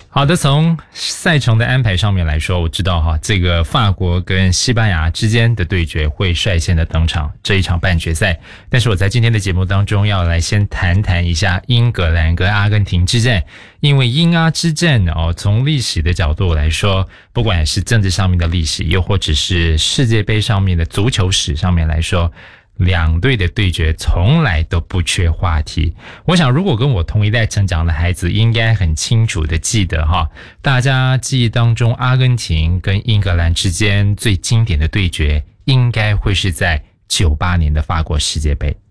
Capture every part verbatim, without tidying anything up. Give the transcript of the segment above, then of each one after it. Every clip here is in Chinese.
好的，从赛程的安排上面来说，我知道哈，这个法国跟西班牙之间的对决会率先的登场这一场半决赛。但是我在今天的节目当中要来先谈谈一下英格兰跟阿根廷之战，因为英阿之战哦，从历史的角度来说，不管是政治上面的历史，又或者是世界杯上面的足球史上面来说，两队的对决从来都不缺话题。我想如果跟我同一代成长的孩子应该很清楚的记得哈，大家记忆当中阿根廷跟英格兰之间最经典的对决应该会是在九八年的法国世界杯。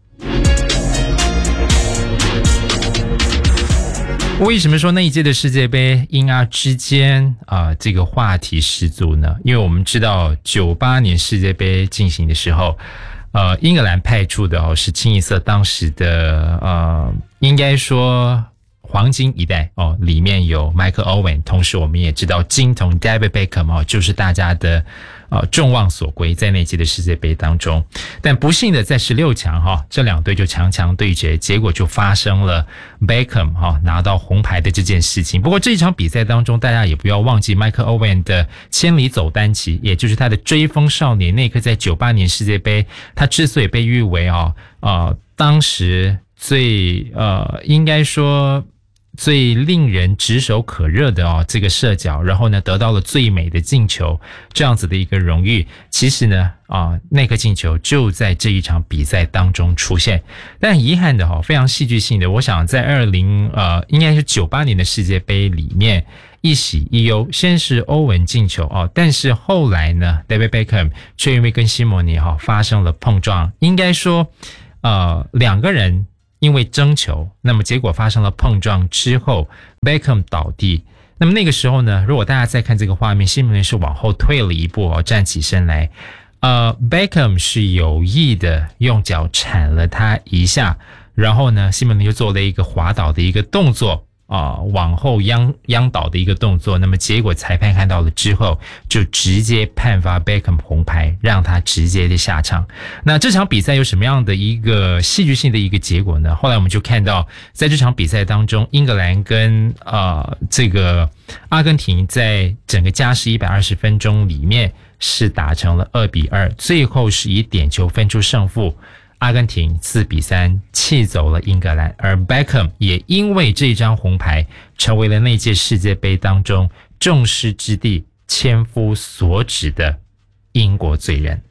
为什么说那一届的世界杯英阿之间啊、呃、这个话题十足呢？因为我们知道九八年世界杯进行的时候，呃，英格兰派出的哦是清一色当时的呃，应该说黄金一代哦，里面有 Michael Owen， 同时我们也知道金童 David Beckham 哦，就是大家的呃众望所归，在那届的世界杯当中。但不幸的在十六强哈、哦，这两队就强强对决，结果就发生了 Beckham 哈、哦、拿到红牌的这件事情。不过这一场比赛当中，大家也不要忘记 Michael Owen 的千里走单骑，也就是他的追风少年那颗在九八年世界杯，他之所以被誉为啊呃当时最呃应该说最令人炙手可热的哦，这个射脚，然后呢得到了最美的进球，这样子的一个荣誉。其实呢，啊、呃，那颗进球就在这一场比赛当中出现。但遗憾的哈、哦，非常戏剧性的，我想在二零呃，应该是九八年的世界杯里面，一喜一忧，先是欧文进球哦，但是后来呢 ，David Beckham 却因为跟西蒙尼哈、哦、发生了碰撞，应该说，呃，两个人。因为争球，那么结果发生了碰撞之后 Beckham 倒地。那么那个时候呢，如果大家再看这个画面，西蒙尼是往后退了一步哦，站起身来。呃 Beckham 是有意的用脚铲了他一下，然后呢，西蒙尼就做了一个滑倒的一个动作。啊、呃，往后央央倒的一个动作，那么结果裁判看到了之后，就直接判罚 Beckham 红牌，让他直接的下场。那这场比赛有什么样的一个戏剧性的一个结果呢？后来我们就看到，在这场比赛当中，英格兰跟呃这个阿根廷在整个加时一百二十分钟里面是打成了二比二，最后是以点球分出胜负。阿根廷四比三气走了英格兰，而 Beckham 也因为这张红牌成为了那届世界杯当中众矢之的、千夫所指的英国罪人。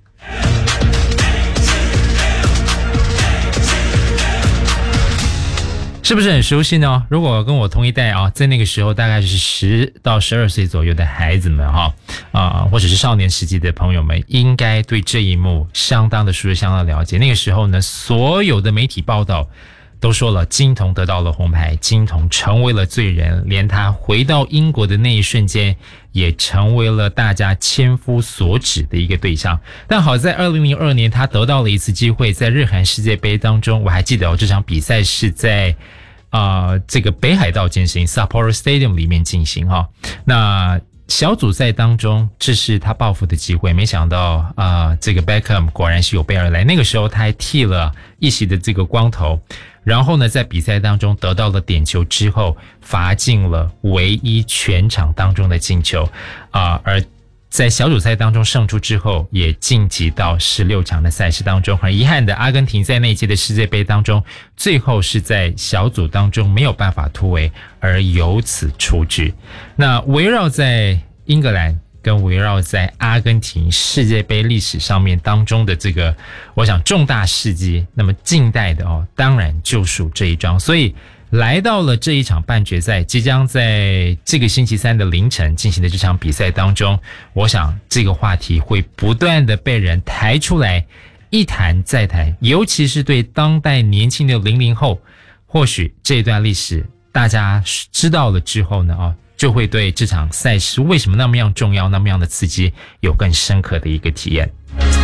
是不是很熟悉呢？如果跟我同一代啊，在那个时候大概是十到十二岁左右的孩子们哈啊、呃，或者是少年时期的朋友们，应该对这一幕相当的熟悉、相当的了解。那个时候呢，所有的媒体报道都说了，金童得到了红牌，金童成为了罪人，连他回到英国的那一瞬间，也成为了大家千夫所指的一个对象。但好在二零零二年，他得到了一次机会，在日韩世界杯当中，我还记得哦，这场比赛是在啊、呃，这个北海道进行 Sapporo Stadium 里面进行哈、哦。那小组赛当中，这是他报复的机会。没想到啊、呃，这个 Beckham 果然是有备而来。那个时候他还剃了一袭的这个光头，然后呢，在比赛当中得到了点球之后，罚进了唯一全场当中的进球啊、呃，而在小组赛当中胜出之后，也晋级到十六强的赛事当中。很遗憾的，阿根廷在那一届的世界杯当中，最后是在小组当中没有办法突围，而由此出局。那围绕在英格兰跟围绕在阿根廷世界杯历史上面当中的这个，我想重大事迹，那么近代的哦，当然就属这一桩。所以来到了这一场半决赛，即将在这个星期三的凌晨进行的这场比赛当中，我想这个话题会不断的被人抬出来，一谈再谈，尤其是对当代年轻的零零后，或许这段历史大家知道了之后呢，啊，就会对这场赛事为什么那么样重要、那么样的刺激，有更深刻的一个体验。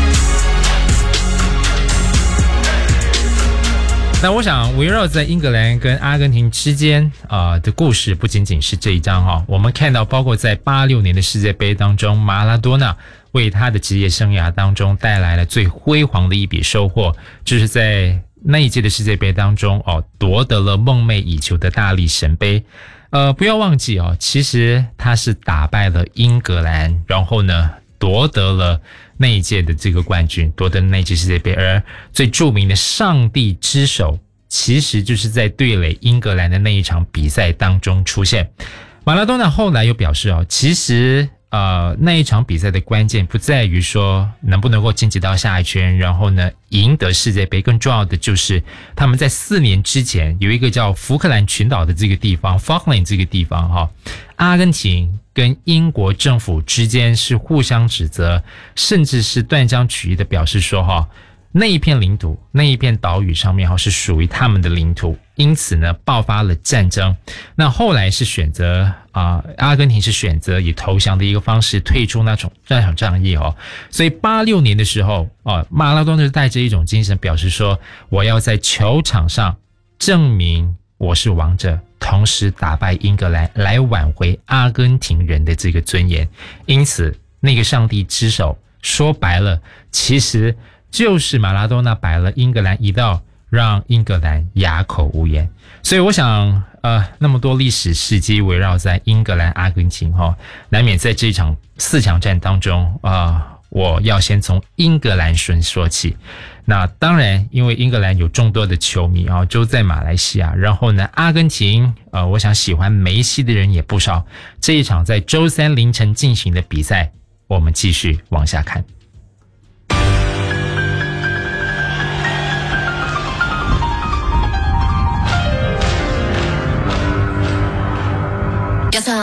那我想围绕在英格兰跟阿根廷之间啊、呃、的故事，不仅仅是这一章哈、哦。我们看到，包括在八六年的世界杯当中，马拉多纳为他的职业生涯当中带来了最辉煌的一笔收获，就是在那一届的世界杯当中哦，夺得了梦寐以求的大力神杯。 呃，不要忘记哦，其实他是打败了英格兰，然后呢夺得了那一届的这个冠军，夺得那一届世界杯。而最著名的上帝之手，其实就是在对垒英格兰的那一场比赛当中出现。马拉多纳后来又表示哦，其实呃那一场比赛的关键不在于说能不能够晋级到下一圈，然后呢赢得世界杯，更重要的就是他们在四年之前有一个叫福克兰群岛的这个地方 Falkland 这个地方哈、哦，阿根廷跟英国政府之间是互相指责，甚至是断章取义的表示说哈、哦，那一片领土那一片岛屿上面哈是属于他们的领土，因此呢爆发了战争。那后来是选择啊、呃，阿根廷是选择以投降的一个方式退出那种那场战役哦。所以八六年的时候啊，马拉多纳就带着一种精神表示说，我要在球场上证明我是王者，同时打败英格兰，来挽回阿根廷人的这个尊严。因此那个上帝之手说白了其实就是马拉多纳摆了英格兰一道，让英格兰哑口无言。所以我想呃，那么多历史事迹围绕在英格兰阿根廷哈、哦，难免在这场四强战当中啊、呃，我要先从英格兰顺说起。那当然因为英格兰有众多的球迷啊，就在马来西亚，然后呢阿根廷呃，我想喜欢梅西的人也不少。这一场在周三凌晨进行的比赛，我们继续往下看。